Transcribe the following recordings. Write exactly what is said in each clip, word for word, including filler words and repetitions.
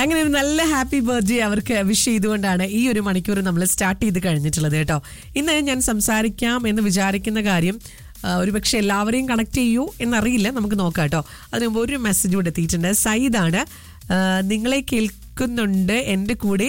അങ്ങനെ ഒരു നല്ല ഹാപ്പി ബർത്ത്ഡേ അവർക്ക് വിഷ് ചെയ്തുകൊണ്ടാണ് ഈ ഒരു മണിക്കൂർ നമ്മൾ സ്റ്റാർട്ട് ചെയ്ത് കഴിഞ്ഞിട്ടുള്ളത് കേട്ടോ. ഇന്ന് ഞാൻ സംസാരിക്കാം എന്ന് വിചാരിക്കുന്ന കാര്യം ഒരുപക്ഷെ എല്ലാവരെയും കണക്ട് ചെയ്യൂ എന്നറിയില്ല, നമുക്ക് നോക്കാം കേട്ടോ. അതിന് മുമ്പ് ഒരു മെസ്സേജ് കൂടെ എത്തിയിട്ടുണ്ട്. സയ്യിദാണ്, നിങ്ങളെ കേൾക്കുന്നുണ്ട് എൻ്റെ കൂടെ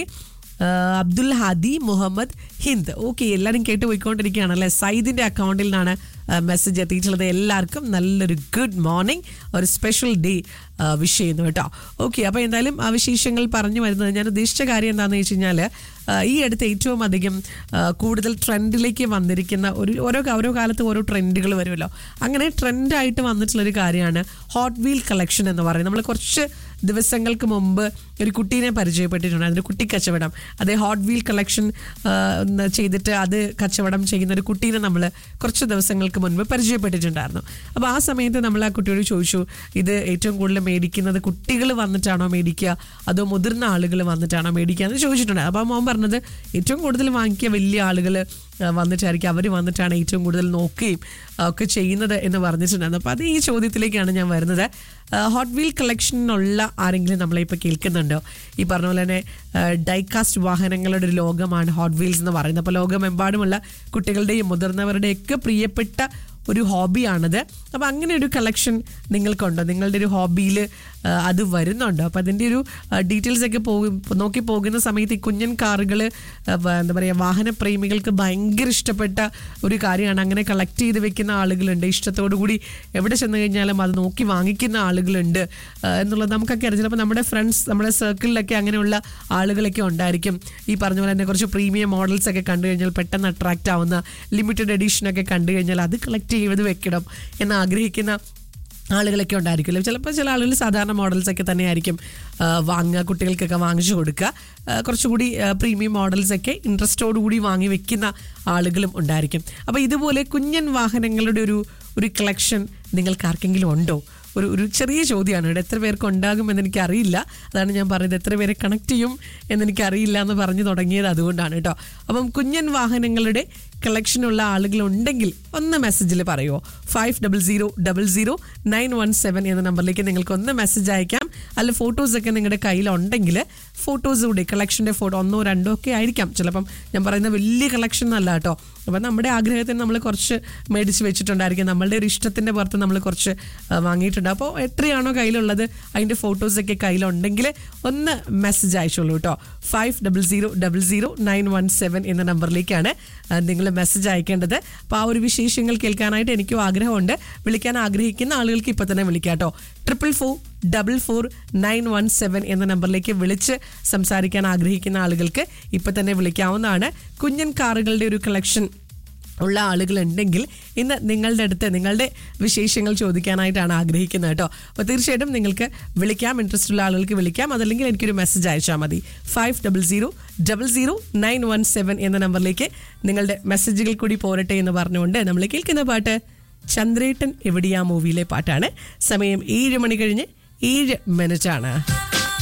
അബ്ദുൽ ഹാദി മുഹമ്മദ് ഹിന്ദ്. ഓക്കെ, എല്ലാവരും കേട്ട് പോയിക്കൊണ്ടിരിക്കുകയാണല്ലേ. സയ്യിദിൻ്റെ അക്കൗണ്ടിൽ നിന്നാണ് മെസ്സേജ് എത്തിയിട്ടുള്ളത്. എല്ലാവർക്കും നല്ലൊരു ഗുഡ് മോർണിംഗ്, ഒരു സ്പെഷ്യൽ ഡേ വിഷ് ചെയ്യുന്നു കേട്ടോ. ഓക്കെ, അപ്പോൾ എന്തായാലും ആ വിശേഷങ്ങൾ പറഞ്ഞു വരുന്നത് ഞാൻ ഉദ്ദേശിച്ച കാര്യം എന്താണെന്ന് വെച്ച് കഴിഞ്ഞാൽ ഈ അടുത്ത് ഏറ്റവും അധികം കൂടുതൽ ട്രെൻഡിലേക്ക് വന്നിരിക്കുന്ന ഒരു ഓരോ ഓരോ കാലത്ത് ഓരോ ട്രെൻഡുകൾ വരുമല്ലോ. അങ്ങനെ ട്രെൻഡായിട്ട് വന്നിട്ടുള്ളൊരു കാര്യമാണ് ഹോട്ട് വീൽ കളക്ഷൻ എന്ന് പറയുന്നത്. നമ്മൾ കുറച്ച് ദിവസങ്ങൾക്ക് മുമ്പ് ഒരു കുട്ടീനെ പരിചയപ്പെട്ടിട്ടുണ്ട്. അതിൻ്റെ കുട്ടി കച്ചവടം, അതേ ഹോട്ട് വീൽ കളക്ഷൻ ചെയ്തിട്ട് അത് കച്ചവടം ചെയ്യുന്ന ഒരു കുട്ടീനെ നമ്മൾ കുറച്ച് ദിവസങ്ങൾക്ക് മുൻപ് പരിചയപ്പെട്ടിട്ടുണ്ടായിരുന്നു. അപ്പോൾ ആ സമയത്ത് നമ്മൾ ആ കുട്ടിയോട് ചോദിച്ചു, ഇത് ഏറ്റവും കൂടുതൽ മേടിക്കുന്നത് കുട്ടികൾ വന്നിട്ടാണോ മേടിക്കുക അതോ മുതിർന്ന ആളുകൾ വന്നിട്ടാണോ മേടിക്കുക എന്ന് ചോദിച്ചിട്ടുണ്ട്. അപ്പോൾ മോൻ പറഞ്ഞത് ഏറ്റവും കൂടുതൽ വാങ്ങിക്കുക വലിയ ആളുകൾ വന്നിട്ടായിരിക്കും, അവർ വന്നിട്ടാണ് ഏറ്റവും കൂടുതൽ നോക്കുകയും ഒക്കെ ചെയ്യുന്നത് എന്ന് പറഞ്ഞിട്ടുണ്ടായിരുന്നു. അപ്പോൾ അത് ഈ ചോദ്യത്തിലേക്കാണ് ഞാൻ വരുന്നത്. ഹോട്ട് വീൽ കളക്ഷനുള്ള ആരെങ്കിലും നമ്മളെ ഇപ്പോൾ കേൾക്കുന്നുണ്ടോ? ഈ പറഞ്ഞ പോലെ തന്നെ ഡൈകാസ്റ്റ് വാഹനങ്ങളുടെ ഒരു ലോകമാണ് ഹോട്ട് വീൽസ് എന്ന് പറയുന്നത്. അപ്പോൾ ലോകമെമ്പാടുമുള്ള കുട്ടികളുടെയും മുതിർന്നവരുടെയൊക്കെ പ്രിയപ്പെട്ട ഒരു ഹോബിയാണത്. അപ്പോൾ അങ്ങനെ ഒരു കളക്ഷൻ നിങ്ങൾക്കുണ്ടോ? നിങ്ങളുടെ ഒരു ഹോബിയിൽ അത് വരുന്നുണ്ടോ? അപ്പോൾ അതിൻ്റെ ഒരു ഡീറ്റെയിൽസ് ഒക്കെ പോകും നോക്കി പോകുന്ന സമയത്ത് ഈ കുഞ്ഞൻ കാറുകൾ എന്താ പറയുക, വാഹനപ്രേമികൾക്ക് ഭയങ്കര ഇഷ്ടപ്പെട്ട ഒരു കാര്യമാണ്. അങ്ങനെ കളക്ട് ചെയ്ത് വെക്കുന്ന ആളുകളുണ്ട്, ഇഷ്ടത്തോടു കൂടി എവിടെ ചെന്ന് കഴിഞ്ഞാലും അത് നോക്കി വാങ്ങിക്കുന്ന ആളുകളുണ്ട് എന്നുള്ളത് നമുക്കൊക്കെ അറിയാം. ചിലപ്പോൾ നമ്മുടെ ഫ്രണ്ട്സ്, നമ്മുടെ സർക്കിളിലൊക്കെ അങ്ങനെയുള്ള ആളുകളൊക്കെ ഉണ്ടായിരിക്കും. ഈ പറഞ്ഞ പോലെ തന്നെ കുറച്ച് പ്രീമിയം മോഡൽസ് ഒക്കെ കണ്ടു കഴിഞ്ഞാൽ പെട്ടെന്ന് അട്രാക്റ്റ് ആവുന്ന ലിമിറ്റഡ് എഡിഷനൊക്കെ കണ്ടു കഴിഞ്ഞാൽ അത് കളക്ട് ചെയ്ത് വെക്കണം എന്ന് ആഗ്രഹിക്കുന്ന ആളുകളൊക്കെ ഉണ്ടായിരിക്കുമല്ലോ. ചിലപ്പോൾ ചില ആളുകൾ സാധാരണ മോഡൽസൊക്കെ തന്നെയായിരിക്കും വാങ്ങുക, കുട്ടികൾക്കൊക്കെ വാങ്ങിച്ചു കൊടുക്കുക. കുറച്ചുകൂടി പ്രീമിയം മോഡൽസൊക്കെ ഇൻട്രസ്റ്റോടു കൂടി വാങ്ങി വെക്കുന്ന ആളുകളും ഉണ്ടായിരിക്കും. അപ്പോൾ ഇതുപോലെ കുഞ്ഞൻ വാഹനങ്ങളുടെ ഒരു ഒരു കളക്ഷൻ നിങ്ങൾക്ക് ആർക്കെങ്കിലും ഉണ്ടോ? ഒരു ഒരു ചെറിയ ചോദ്യമാണ് ഇവിടെ. എത്ര പേർക്ക് ഉണ്ടാകും എന്നെനിക്കറിയില്ല. അതാണ് ഞാൻ പറഞ്ഞത്, എത്ര പേരെ കണക്ട് ചെയ്യും എന്നെനിക്കറിയില്ല എന്ന് പറഞ്ഞു തുടങ്ങിയത് അതുകൊണ്ടാണ് കേട്ടോ. അപ്പം കുഞ്ഞൻ വാഹനങ്ങളുടെ കളക്ഷനുള്ള ആളുകളുണ്ടെങ്കിൽ ഒന്ന് മെസ്സേജിൽ പറയുമോ? Five double zero double zero nine one seven എന്ന നമ്പറിലേക്ക് നിങ്ങൾക്ക് ഒന്ന് മെസ്സേജ് അയക്കാം. അല്ല ഫോട്ടോസൊക്കെ നിങ്ങളുടെ കയ്യിലുണ്ടെങ്കിൽ ഫോട്ടോസ് കൂടി, കളക്ഷൻ്റെ ഫോട്ടോ ഒന്നോ രണ്ടോ ഒക്കെ ആയിരിക്കാം. ചിലപ്പം ഞാൻ പറയുന്ന വലിയ കളക്ഷൻ എന്നല്ല കേട്ടോ. അപ്പം നമ്മുടെ ആഗ്രഹത്തിന് നമ്മൾ കുറച്ച് മേടിച്ച് വെച്ചിട്ടുണ്ടായിരിക്കും, നമ്മളുടെ ഒരു ഇഷ്ടത്തിൻ്റെ പുറത്ത് നമ്മൾ കുറച്ച് വാങ്ങിയിട്ടുണ്ട്. അപ്പോൾ എത്രയാണോ കയ്യിലുള്ളത് അതിൻ്റെ ഫോട്ടോസൊക്കെ കയ്യിലുണ്ടെങ്കിൽ ഒന്ന് മെസ്സേജ് അയച്ചോളൂ കേട്ടോ. Five double zero double zero nine one seven എന്ന നമ്പറിലേക്കാണ് നിങ്ങൾ മെസ്സേജ് അയക്കേണ്ടത്. അപ്പോൾ ആ ഒരു വിശേഷങ്ങൾ കേൾക്കാനായിട്ട് എനിക്കും ആഗ്രഹമുണ്ട്. വിളിക്കാൻ ആഗ്രഹിക്കുന്ന ആളുകൾക്ക് ഇപ്പോൾ തന്നെ വിളിക്കാം കേട്ടോ. Triple four double four nine one seven എന്ന നമ്പറിലേക്ക് വിളിച്ച് സംസാരിക്കാൻ ആഗ്രഹിക്കുന്ന ആളുകൾക്ക് ഇപ്പം തന്നെ വിളിക്കാവുന്നതാണ്. കുഞ്ഞൻ കാറുകളുടെ ഒരു കളക്ഷൻ ഉള്ള ആളുകളുണ്ടെങ്കിൽ ഇന്ന് നിങ്ങളുടെ അടുത്ത് നിങ്ങളുടെ വിശേഷങ്ങൾ ചോദിക്കാനായിട്ടാണ് ആഗ്രഹിക്കുന്നത് കേട്ടോ. അപ്പോൾ തീർച്ചയായിട്ടും നിങ്ങൾക്ക് വിളിക്കാം, ഇൻട്രസ്റ്റ് ഉള്ള ആളുകൾക്ക് വിളിക്കാം. അതല്ലെങ്കിൽ എനിക്കൊരു മെസ്സേജ് അയച്ചാൽ മതി. Five double zero double zero nine one seven എന്ന നമ്പറിലേക്ക് നിങ്ങളുടെ മെസ്സേജുകൾ കൂടി പോരട്ടെ എന്ന് പറഞ്ഞുകൊണ്ട് നമ്മൾ കേൾക്കുന്ന പാട്ട് ചന്ദ്രേട്ടൻ എവിടെയാ മൂവിയിലെ പാട്ടാണ്. സമയം ഏഴ് മണി കഴിഞ്ഞ് ഏഴ് മിനിറ്റാണ്.